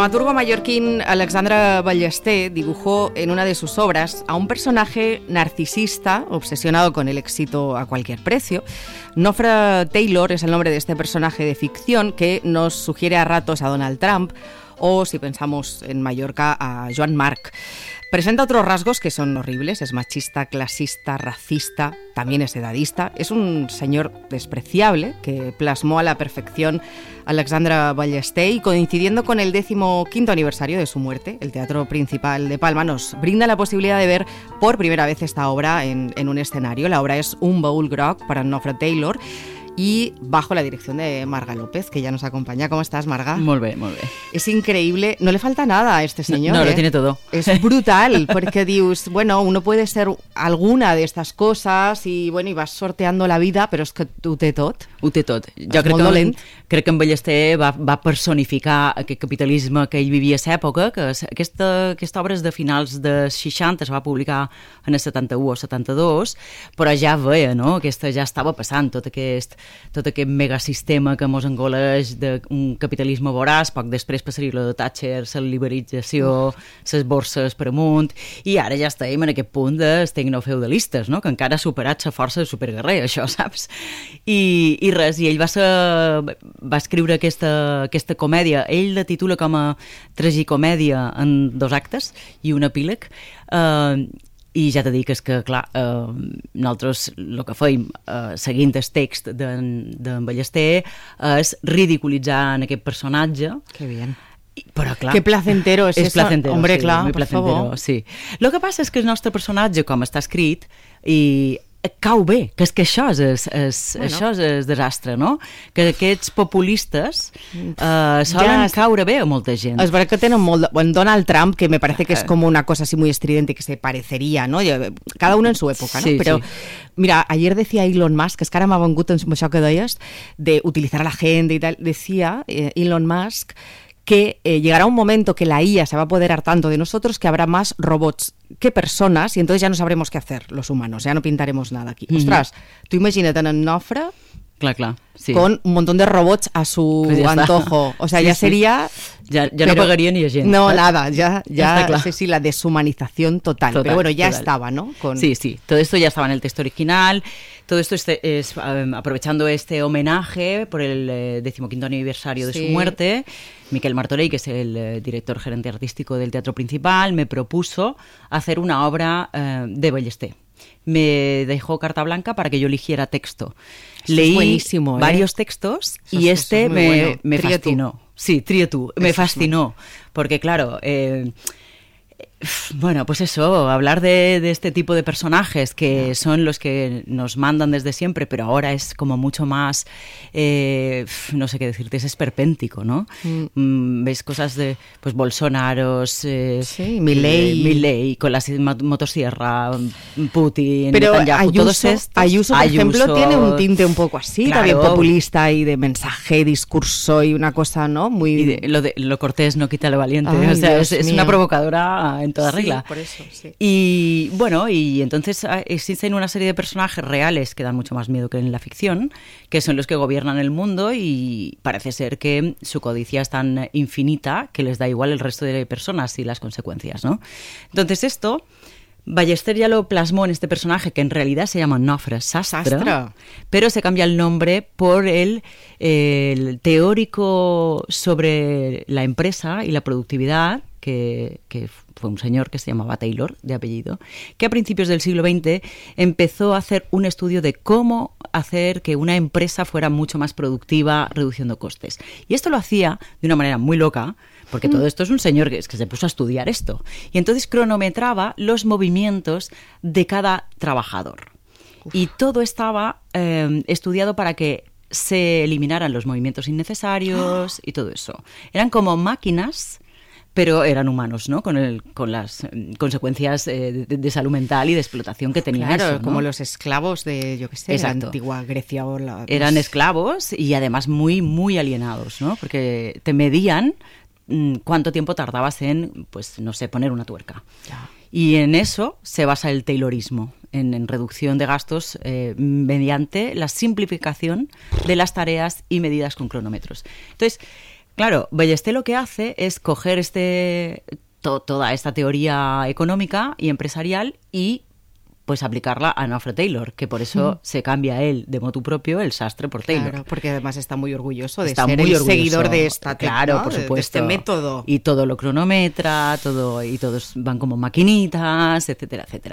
dramaturgo mallorquín Alexandre Ballester dibujó en una de sus obras a un personaje narcisista obsesionado con el éxito a cualquier precio. Nofre Taylor es el nombre de este personaje de ficción que nos sugiere a ratos a Donald Trump o, si pensamos en Mallorca, a Joan Marc. Presenta otros rasgos que son horribles, es machista, clasista, racista, también es edadista. Es un señor despreciable que plasmó a la perfección Alexandre Ballester y, coincidiendo con el 15º aniversario de su muerte, el Teatro Principal de Palma nos brinda la posibilidad de ver por primera vez esta obra en un escenario. La obra es Un baúl groc para Nofre Taylor y bajo la dirección de Marga López, que ya nos acompaña. ¿Cómo estás, Marga? Muy bien, muy bien. Es increíble, no le falta nada a este señor. No, lo tiene todo. Es brutal, porque dius, bueno, uno puede ser alguna de estas cosas y bueno, y vas sorteando la vida, però és que ho té tot. Ho té tot. Jo crec que en Ballester va personificar aquest capitalisme que ell vivia a l'època, que aquesta obra és de finals dels 60, es va publicar en el 71 o 72, però ja veia, no?, ja estava passant tot aquest megasistema que mos engoleix d'un capitalisme voraç. Poc després passaria la de Thatcher, la liberalització, les borses per amunt, i ara ja estem en aquest punt dels tecnofeudalistes, no?, que encara ha superat la força de superguerrer, això, saps? I res, i ell va escriure aquesta comèdia. Ell la titula com a tragicomèdia en 2 actes i un epíleg, i ja t'he dit que és que, clar, nosaltres el que feim, seguint el text d'en Ballester, és ridiculitzar en aquest personatge. Que bien. Però, clar, qué placentero es eso. Placentero, hombre, sí, clar, por favor. Sí. El que passa és que el nostre personatge, com està escrit, i cau bé, que és que això és el desastre, no? Que aquests populistes solen caure bé a molta gent. Es verdad que tenen molt... Bueno, Donald Trump, que me parece que es como una cosa así muy estridente que se parecería, ¿no? Cada uno en su época, ¿no? Sí, pero, sí. Mira, ayer decía Elon Musk, que es que ara m'ha vengut amb això que deies, de utilizar a la gente y tal, decía Elon Musk que llegará un momento que la IA se va a apoderar tanto de nosotros que habrá más robots que personas y entonces ya no sabremos qué hacer los humanos, ya no pintaremos nada aquí. Ostras, tú imagínate en Nofre Clar, sí. Con un montón de robots a su antojo. Está. O sea, sí, ya sería... Ya no pagaría ni a gent. No, nada, ya sí, la deshumanización total. Pero bueno, ya estaba, ¿no? Sí, todo esto ya estaba en el texto original. Todo esto es aprovechando este homenaje por el 15º aniversario de su muerte. Miquel Martorell, que es el director gerente artístico del Teatro Principal, me propuso hacer una obra de Ballester. Me dejó carta blanca para que yo eligiera texto. Leí buenísimo, varios textos y me fascinó. Sí, trío tú. Me fascinó. Porque, claro, bueno, pues eso, hablar de este tipo de personajes que son los que nos mandan desde siempre, pero ahora es como mucho más, no sé qué decirte, es esperpéntico, ¿no? Ves cosas de, pues, Bolsonaros, Milei, con la motosierra, Putin, pero Netanyahu, todos estos. Ayuso, por ejemplo, tiene un tinte un poco así, claro, también populista y de mensaje, discurso y una cosa, ¿no? Muy... Y lo cortés no quita lo valiente. Ay, o sea, es una provocadora en toda regla. Sí, por eso, sí. Y bueno, y entonces existen una serie de personajes reales que dan mucho más miedo que en la ficción, que son los que gobiernan el mundo, y parece ser que su codicia es tan infinita que les da igual el resto de personas y las consecuencias, ¿no? Entonces esto... Ballester ya lo plasmó en este personaje que en realidad se llama Nofre Sastre, pero se cambia el nombre por el teórico sobre la empresa y la productividad, que fue un señor que se llamaba Taylor, de apellido, que a principios del siglo XX empezó a hacer un estudio de cómo hacer que una empresa fuera mucho más productiva, reduciendo costes. Y esto lo hacía de una manera muy loca, porque todo esto es un señor que se puso a estudiar esto. Y entonces cronometraba los movimientos de cada trabajador. Y todo estaba estudiado para que se eliminaran los movimientos innecesarios y todo eso. Eran como máquinas, pero eran humanos, ¿no? Con las consecuencias de salud mental y de explotación que tenía, claro, eso, ¿no? Como los esclavos de, yo qué sé, la antigua Grecia o la... Eran esclavos y además muy, muy alienados, ¿no? Porque te medían cuánto tiempo tardabas en, pues, no sé, poner una tuerca. Ya. Y en eso se basa el taylorismo, en reducción de gastos mediante la simplificación de las tareas y medidas con cronómetros. Entonces, Claro, Ballester lo que hace es coger toda esta teoría económica y empresarial y pues aplicarla a Nofre Taylor, que por eso se cambia él de motu propio el sastre por Taylor. Claro, porque además está muy orgulloso de ser el seguidor de esta claro, ¿no? por supuesto. De este método. Y todo lo cronometra, y todos van como maquinitas, etcétera, etcétera.